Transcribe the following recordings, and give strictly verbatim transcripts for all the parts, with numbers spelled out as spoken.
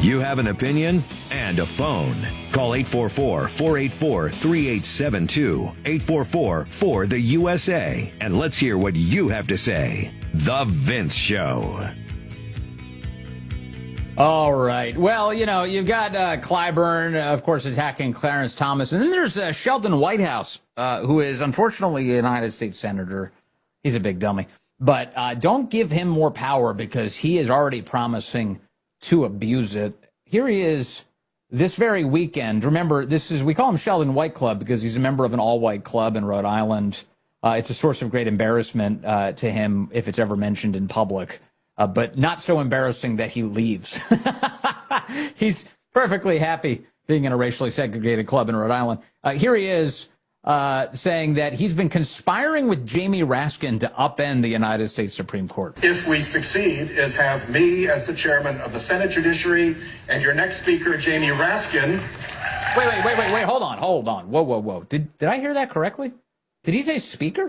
You have an opinion and a phone. Call eight four four, four eight four, three eight seven two, eight four four, four the U S A, and let's hear what you have to say. The Vince Show. All right. Well, you know, you've got uh, Clyburn, uh, of course, attacking Clarence Thomas. And then there's uh, Sheldon Whitehouse, uh, who is unfortunately a United States Senator. He's a big dummy. But uh, don't give him more power because he is already promising to abuse it. Here he is this very weekend. Remember, this is we call him Sheldon White Club because he's a member of an all-white club in Rhode Island. Uh, it's a source of great embarrassment uh, to him if it's ever mentioned in public. Uh, but not so embarrassing that he leaves. He's perfectly happy being in a racially segregated club in Rhode Island. Uh, here he is uh, saying that he's been conspiring with Jamie Raskin to upend the United States Supreme Court. If we succeed, is have me as the chairman of the Senate Judiciary and your next speaker, Jamie Raskin. Wait, wait, wait, wait, wait. Hold on, hold on. Whoa, whoa, whoa. Did, did I hear that correctly? Did he say speaker?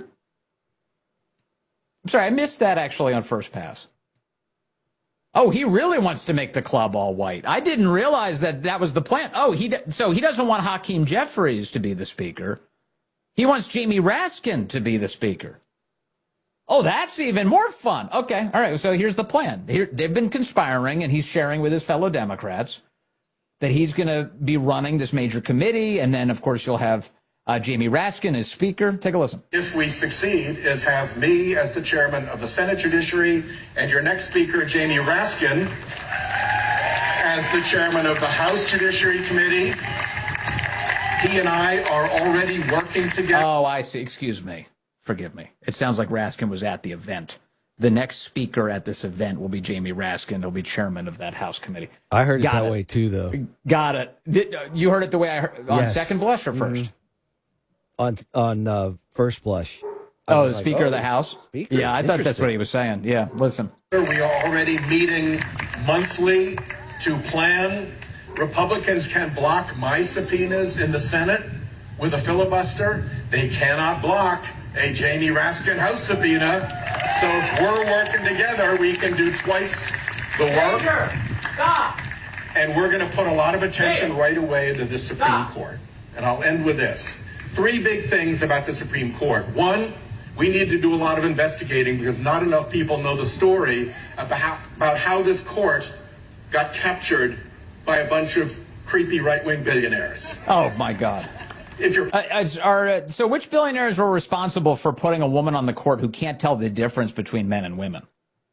I'm sorry, I missed that actually on first pass. Oh, he really wants to make the club all white. I didn't realize that that was the plan. Oh, he so he doesn't want Hakeem Jeffries to be the speaker. He wants Jamie Raskin to be the speaker. Oh, that's even more fun. Okay, all right, so here's the plan. Here, they've been conspiring, and he's sharing with his fellow Democrats that he's going to be running this major committee, and then, of course, you'll have Uh, Jamie Raskin as speaker. Take a listen. If we succeed, is have me as the chairman of the Senate Judiciary and your next speaker, Jamie Raskin, as the chairman of the House Judiciary Committee. He and I are already working together. Oh, I see. Excuse me. Forgive me. It sounds like Raskin was at the event. The next speaker at this event will be Jamie Raskin. He'll be chairman of that House committee. I heard it Got that it. way, too, though. Got it. Did, uh, you heard it the way I heard on Yes. second blush or first? Mm-hmm. On on uh, first blush. Oh, I the was like, Speaker oh, of the House? Speaker. Yeah, I thought that's Interesting. what he was saying. Yeah, listen. We are already meeting monthly to plan. Republicans can block my subpoenas in the Senate with a filibuster. They cannot block a Jamie Raskin House subpoena. So if we're working together, we can do twice the work. Stop. And we're going to put a lot of attention right away into the Supreme Stop. Court. And I'll end with this. Three big things about the Supreme Court. One, we need to do a lot of investigating because not enough people know the story about how, about how this court got captured by a bunch of creepy right-wing billionaires. Oh, my God. If you're Uh, as- are, uh, so which billionaires were responsible for putting a woman on the court who can't tell the difference between men and women?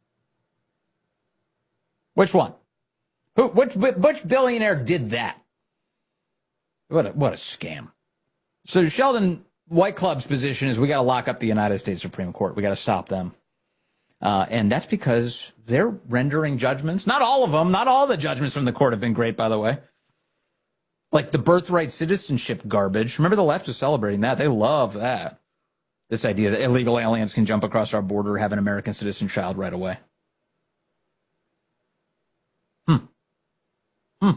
Which one? Who? Which, which billionaire did that? What a, what a scam. So Sheldon White Club's position is we got to lock up the United States Supreme Court. We got to stop them. Uh, and that's because they're rendering judgments. Not all of them. Not all the judgments from the court have been great, by the way. Like the birthright citizenship garbage. Remember the left is celebrating that. They love that. This idea that illegal aliens can jump across our border, have an American citizen child right away. Hmm. Hmm.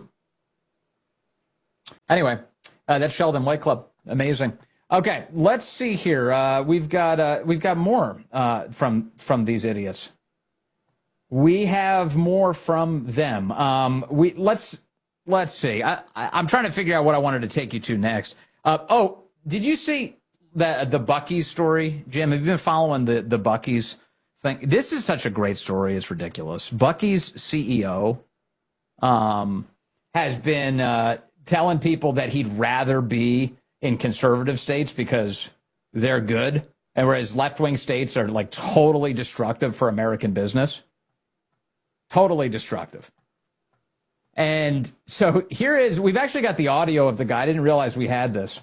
Anyway, uh, that's Sheldon White Club. Amazing. Okay, let's see here. Uh, we've got uh, we've got more uh, from from these idiots. We have more from them. Um, we let's let's see. I, I, I'm trying to figure out what I wanted to take you to next. Uh, oh, did you see the the Buc-ee's story, Jim? Have you been following the the Buc-ee's thing? This is such a great story. It's ridiculous. Buc-ee's C E O um, has been uh, telling people that he'd rather be in conservative states because they're good, and whereas left-wing states are like totally destructive for American business. Totally destructive. And so here is, we've actually got the audio of the guy. I didn't realize we had this.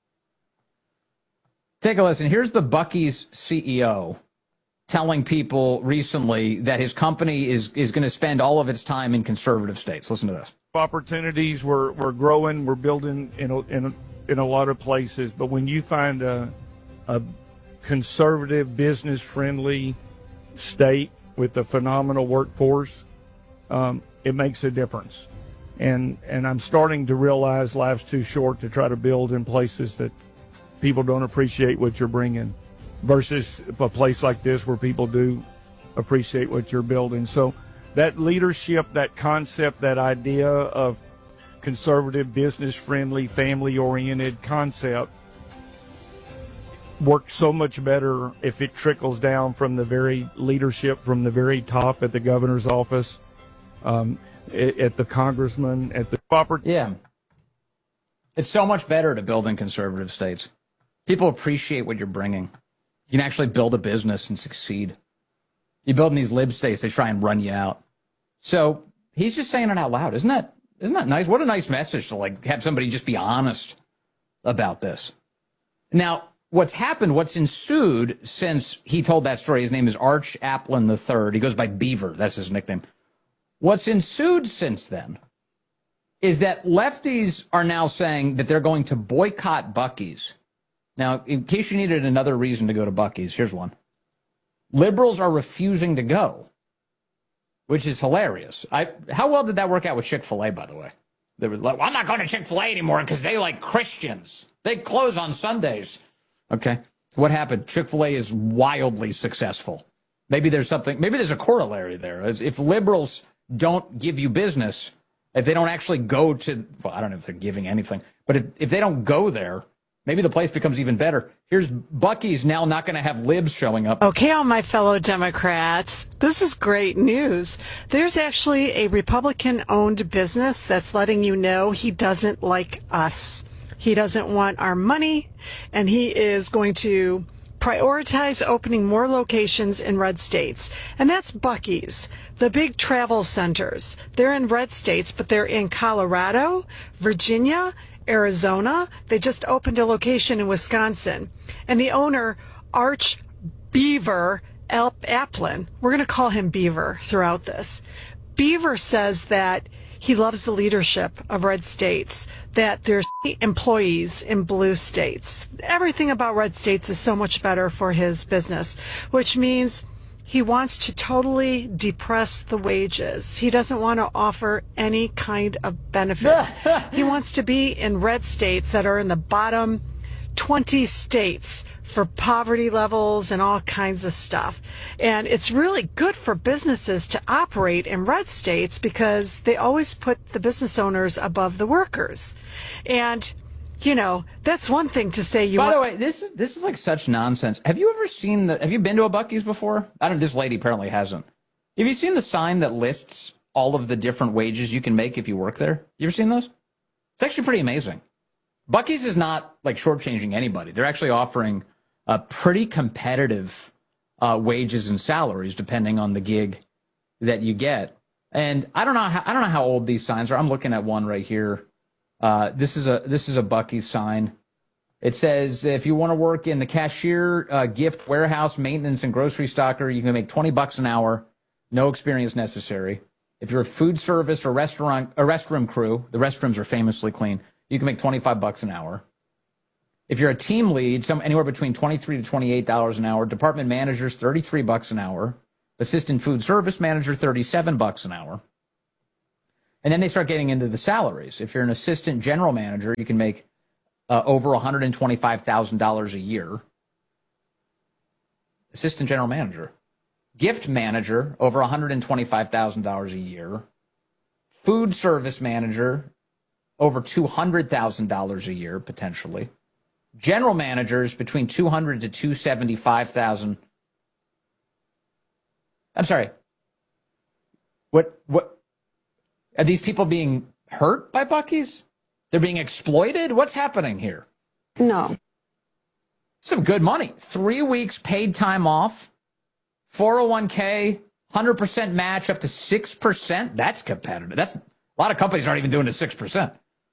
Take a listen. Here's the Buc-ee's C E O telling people recently that his company is, is going to spend all of its time in conservative states. Listen to this. Opportunities, we're, we're growing, we're building in a, in a, in a lot of places, but when you find a, a conservative, business-friendly state with a phenomenal workforce, um, it makes a difference. And and I'm starting to realize life's too short to try to build in places that people don't appreciate what you're bringing versus a place like this where people do appreciate what you're building. So that leadership, that concept, that idea of conservative, business-friendly, family-oriented concept works so much better if it trickles down from the very leadership, from the very top at the governor's office, um, at, at the congressman, at the proper. Yeah. It's so much better to build in conservative states. People appreciate what you're bringing. You can actually build a business and succeed. You build in these lib states, they try and run you out. So he's just saying it out loud. Isn't that isn't that nice? What a nice message to like have somebody just be honest about this. Now, what's happened, what's ensued since he told that story, his name is Arch Applin the third. He goes by Beaver. That's his nickname. What's ensued since then is that lefties are now saying that they're going to boycott Buc-ee's. Now, in case you needed another reason to go to Buc-ee's, here's one. Liberals are refusing to go, which is hilarious. I, how well did that work out with Chick-fil-A, by the way? They were like, well, I'm not going to Chick-fil-A anymore because they like Christians. They close on Sundays. Okay. What happened? Chick-fil-A is wildly successful. Maybe there's something, maybe there's a corollary there. As if liberals don't give you business, if they don't actually go to, well, I don't know if they're giving anything, but if, if they don't go there, maybe the place becomes even better. Here's Buc-ee's now not going to have libs showing up. Okay, all my fellow Democrats, this is great news. There's actually a Republican-owned business that's letting you know he doesn't like us. He doesn't want our money, and he is going to prioritize opening more locations in red states. And that's Buc-ee's, the big travel centers. They're in red states, but they're in Colorado, Virginia, Arizona. They just opened a location in Wisconsin. And the owner, Arch Beaver Applin, we're going to call him Beaver throughout this. Beaver says that he loves the leadership of red states, that there's employees in blue states. Everything about red states is so much better for his business, which means he wants to totally depress the wages. He doesn't want to offer any kind of benefits. He wants to be in red states that are in the bottom twenty states for poverty levels and all kinds of stuff. And it's really good for businesses to operate in red states because they always put the business owners above the workers. And, you know, that's one thing to say you By want. the way, this is this is like such nonsense. Have you ever seen the have you been to a Buc-ee's before? I don't this lady apparently hasn't. Have you seen the sign that lists all of the different wages you can make if you work there? You ever seen those? It's actually pretty amazing. Buc-ee's is not like shortchanging anybody. They're actually offering uh, pretty competitive uh, wages and salaries depending on the gig that you get. And I don't know how, I don't know how old these signs are. I'm looking at one right here. Uh, this is a this is a Buc-ee's sign. It says if you want to work in the cashier, uh, gift, warehouse, maintenance, and grocery stocker, you can make twenty bucks an hour, no experience necessary. If you're a food service or restaurant, a restroom crew, the restrooms are famously clean. You can make twenty-five bucks an hour. If you're a team lead, some anywhere between twenty-three to twenty-eight dollars an hour. Department managers, thirty-three bucks an hour. Assistant food service manager, thirty-seven bucks an hour. And then they start getting into the salaries. If you're an assistant general manager, you can make uh, over one hundred twenty-five thousand dollars a year. Assistant general manager. Gift manager, over one hundred twenty-five thousand dollars a year. Food service manager, over two hundred thousand dollars a year, potentially. General managers, between two hundred thousand to two hundred seventy-five thousand dollars. I'm sorry. What, what, are these people being hurt by Buc-ee's? They're being exploited? What's happening here? No. Some good money. Three weeks paid time off, four oh one k, one hundred percent match up to six percent. That's competitive. That's a lot of companies aren't even doing the six percent.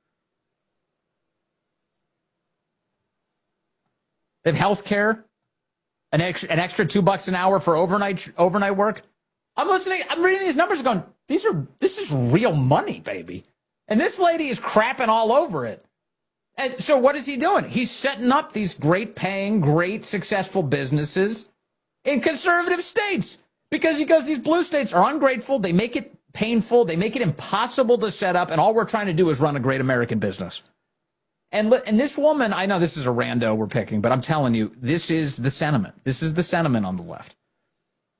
They have health care, an extra, an extra two bucks an hour for overnight overnight work. I'm listening. I'm reading these numbers going, these are, this is real money, baby. And this lady is crapping all over it. And so what is he doing? He's setting up these great paying, great successful businesses in conservative states because he goes, these blue states are ungrateful. They make it painful. They make it impossible to set up. And all we're trying to do is run a great American business. And, and this woman, I know this is a rando we're picking, but I'm telling you, this is the sentiment. This is the sentiment on the left.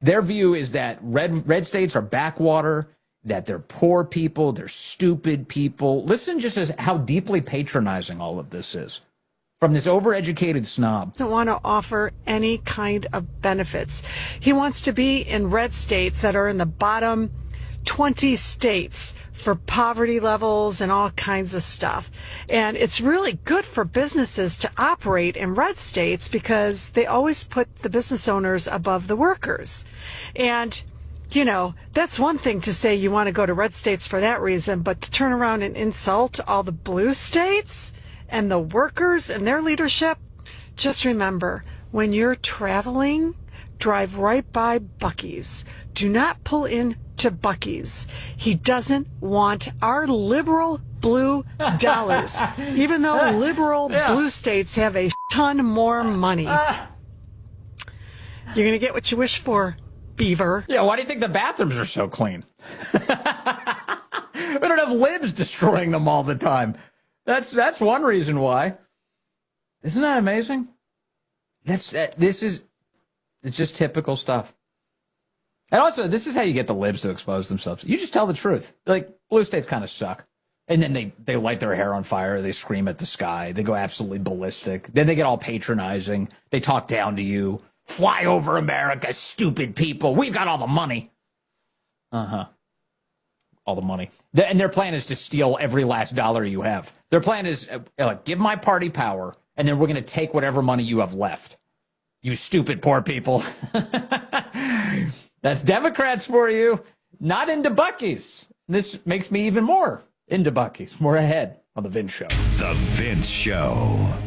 their view is that red red states are backwater, that they're poor people, they're stupid people. Listen just as how deeply patronizing all of this is from this overeducated snob. Doesn't want to offer any kind of benefits. He wants to be in red states that are in the bottom twenty states for poverty levels and all kinds of stuff. And it's really good for businesses to operate in red states because they always put the business owners above the workers. And, you know, that's one thing to say you want to go to red states for that reason, but to turn around and insult all the blue states and the workers and their leadership, just remember, when you're traveling, drive right by Buc-ee's. Do not pull in to Buc-ee's. He doesn't want our liberal blue dollars, even though liberal yeah. blue states have a ton more money. You're going to get what you wish for, Beaver. Yeah, why do you think the bathrooms are so clean? We don't have libs destroying them all the time. That's that's one reason why. Isn't that amazing? That's uh, this is it's just typical stuff. And also, this is how you get the libs to expose themselves. You just tell the truth. Like, blue states kind of suck. And then they, they light their hair on fire. They scream at the sky. They go absolutely ballistic. Then they get all patronizing. They talk down to you. Fly over America, stupid people. We've got all the money. Uh-huh. All the money. And their plan is to steal every last dollar you have. Their plan is, uh, like, give my party power, and then we're going to take whatever money you have left. You stupid poor people. That's Democrats for you. Not into Buc-ee's. This makes me even more into Buc-ee's. More ahead on The Vince Show. The Vince Show.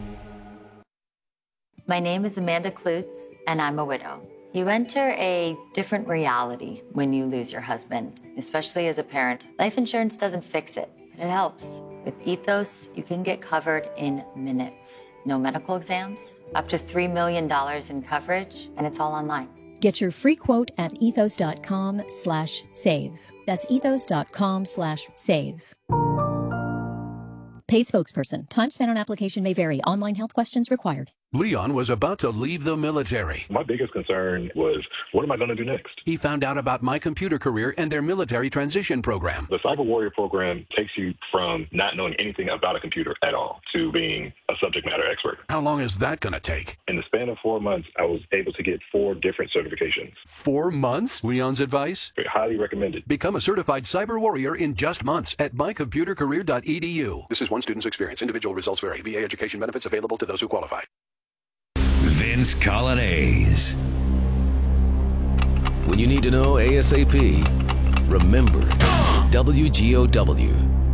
My name is Amanda Klutz, and I'm a widow. You enter a different reality when you lose your husband, especially as a parent. Life insurance doesn't fix it, but it helps. With Ethos, you can get covered in minutes. No medical exams, up to three million dollars in coverage, and it's all online. Get your free quote at ethos.com slash save. That's ethos.com slash save. Paid spokesperson. Time spent on application may vary. Online health questions required. Leon was about to leave the military. My biggest concern was, what am I going to do next? He found out about My Computer Career and their military transition program. The Cyber Warrior program takes you from not knowing anything about a computer at all to being a subject matter expert. How long is that going to take? In the span of four months, I was able to get four different certifications. Four months? Leon's advice? Highly recommended. Become a certified cyber warrior in just months at my computer career dot e d u. This is one student's experience. Individual results vary. V A education benefits available to those who qualify. Vince Colonnese. When you need to know ASAP, remember W G O W.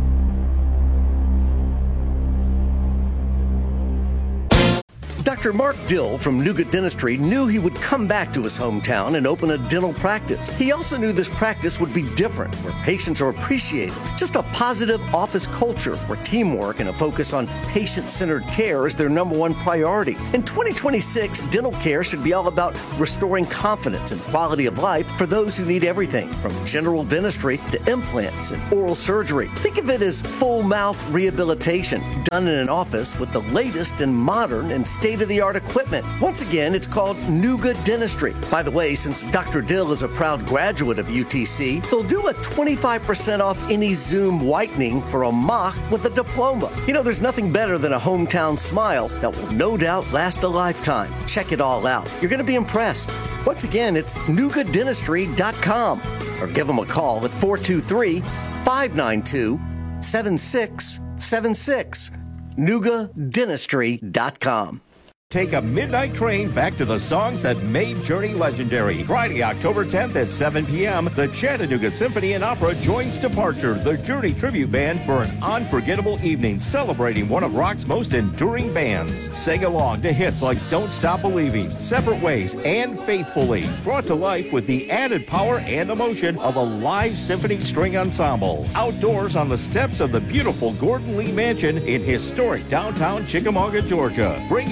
Doctor Mark Dill from Nuga Dentistry knew he would come back to his hometown and open a dental practice. He also knew this practice would be different, where patients are appreciated. Just a positive office culture where teamwork and a focus on patient-centered care is their number one priority. In twenty twenty-six, dental care should be all about restoring confidence and quality of life for those who need everything from general dentistry to implants and oral surgery. Think of it as full mouth rehabilitation done in an office with the latest and modern and state-of-the-art equipment. Once again, it's called Nuga Dentistry. By the way, since Doctor Dill is a proud graduate of U T C, they'll do a twenty-five percent off any Zoom whitening for a mock with a diploma. You know, there's nothing better than a hometown smile that will no doubt last a lifetime. Check it all out. You're going to be impressed. Once again, it's nuga dentistry dot com or give them a call at four two three, five nine two, seven six seven six. nuga dentistry dot com. Take a midnight train back to the songs that made Journey legendary. Friday, October tenth at seven p.m., the Chattanooga Symphony and Opera joins Departure, the Journey tribute band, for an unforgettable evening celebrating one of rock's most enduring bands. Sing along to hits like Don't Stop Believing, Separate Ways, and Faithfully, brought to life with the added power and emotion of a live symphony string ensemble. Outdoors on the steps of the beautiful Gordon Lee Mansion in historic downtown Chickamauga, Georgia. Bring your lawn chair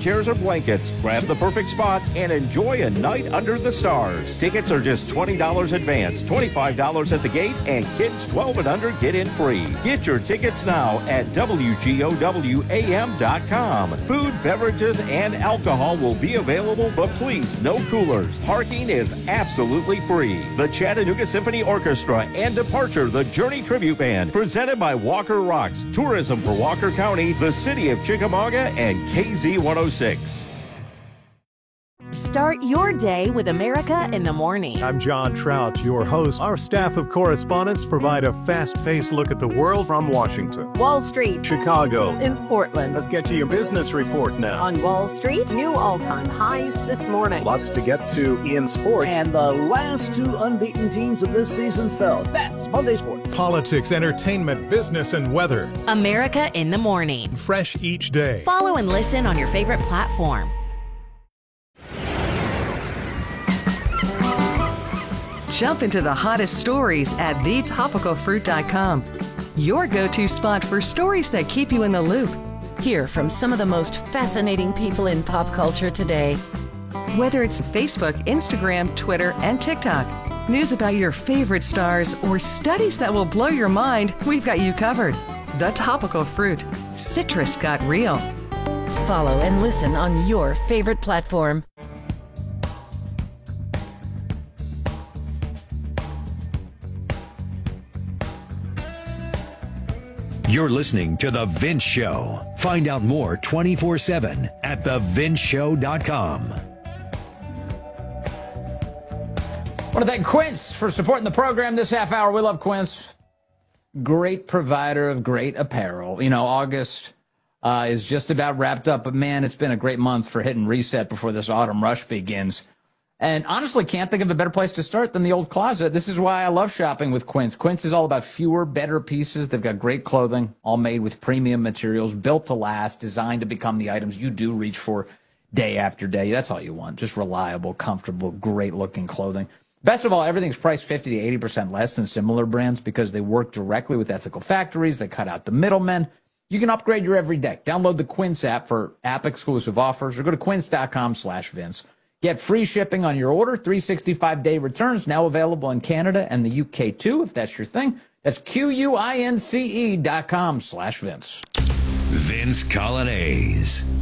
chairs or blankets. Grab the perfect spot and enjoy a night under the stars. Tickets are just twenty dollars advance, twenty-five dollars at the gate, and kids twelve and under get in free. Get your tickets now at W G O W A M dot com. Food, beverages, and alcohol will be available, but please, no coolers. Parking is absolutely free. The Chattanooga Symphony Orchestra and Departure, the Journey Tribute Band, presented by Walker Rocks, Tourism for Walker County, the City of Chickamauga, and K Z one oh six. Start your day with America in the Morning. I'm John Trout, your host. Our staff of correspondents provide a fast-paced look at the world from Washington, Wall Street, Chicago, in Portland. Let's get to your business report now. On Wall Street, new all-time highs this morning. Lots to get to in sports. And the last two unbeaten teams of this season fell. That's Monday Sports. Politics, entertainment, business, and weather. America in the Morning. Fresh each day. Follow and listen on your favorite platform. Jump into the hottest stories at the topical fruit dot com. Your go-to spot for stories that keep you in the loop. Hear from some of the most fascinating people in pop culture today. Whether it's Facebook, Instagram, Twitter, and TikTok, news about your favorite stars, or studies that will blow your mind, we've got you covered. The Topical Fruit. Citrus got real. Follow and listen on your favorite platform. You're listening to The Vince Show. Find out more twenty-four seven at the vince show dot com. I want to thank Quince for supporting the program this half hour. We love Quince. Great provider of great apparel. You know, August uh, is just about wrapped up, but man, it's been a great month for hitting reset before this autumn rush begins. And honestly, can't think of a better place to start than the old closet. This is why I love shopping with Quince. Quince is all about fewer, better pieces. They've got great clothing, all made with premium materials, built to last, designed to become the items you do reach for day after day. That's all you want. Just reliable, comfortable, great-looking clothing. Best of all, everything's priced fifty to eighty percent less than similar brands because they work directly with ethical factories. They cut out the middlemen. You can upgrade your every day. Download the Quince app for app-exclusive offers or go to quince dot com slash Vince. Get free shipping on your order, three hundred sixty-five day returns, now available in Canada and the U K too, if that's your thing. That's Q-U-I-N-C-E dot com slash Vince. Vince Colonnese.